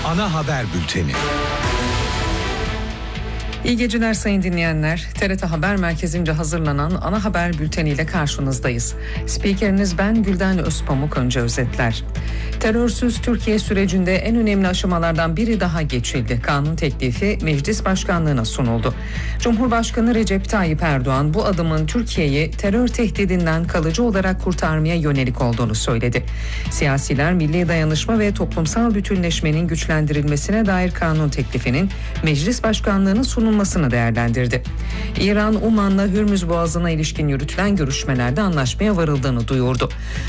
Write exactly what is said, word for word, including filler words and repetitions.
Ana haber bülteni. İyi geceler sayın dinleyenler. T R T Haber Merkezi'nce hazırlanan ana haber bülteniyle karşınızdayız. Spikeriniz ben Gülden Özpamuk. Önce özetler. Terörsüz Türkiye sürecinde en önemli aşamalardan biri daha geçildi. Kanun teklifi meclis başkanlığına sunuldu. Cumhurbaşkanı Recep Tayyip Erdoğan bu adımın Türkiye'yi terör tehdidinden kalıcı olarak kurtarmaya yönelik olduğunu söyledi. Siyasiler milli dayanışma ve toplumsal bütünleşmenin güçlendirilmesine dair kanun teklifinin meclis başkanlığına sunulmasını değerlendirdi. İran, Uman'la Hürmüz Boğazı'na ilişkin yürütülen görüşmelerde anlaşmaya varıldığını duyurdu.